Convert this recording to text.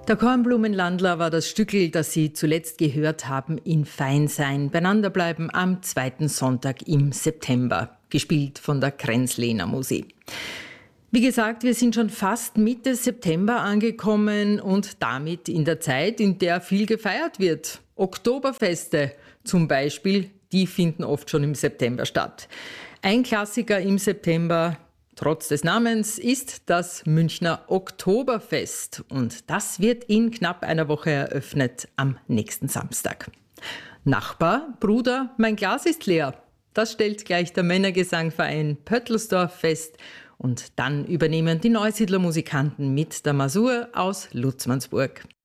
Der Kornblumenlandler war das Stückel, das Sie zuletzt gehört haben in Feinsein. Beieinander bleiben am zweiten Sonntag im September. Gespielt von der Kränzlener Musik. Wie gesagt, wir sind schon fast Mitte September angekommen und damit in der Zeit, in der viel gefeiert wird. Oktoberfeste zum Beispiel, die finden oft schon im September statt. Ein Klassiker im September, trotz des Namens, ist das Münchner Oktoberfest. Und das wird in knapp einer Woche eröffnet am nächsten Samstag. Nachbar, Bruder, mein Glas ist leer. Das stellt gleich der Männergesangverein Pöttelsdorf fest. Und dann übernehmen die Neusiedler Musikanten mit der Masur aus Lutzmannsburg.